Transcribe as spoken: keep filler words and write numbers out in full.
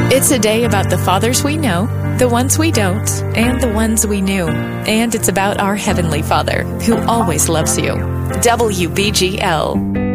It's a day about the fathers we know, the ones we don't, and the ones we knew. And it's about our Heavenly Father, who always loves you. W B G L.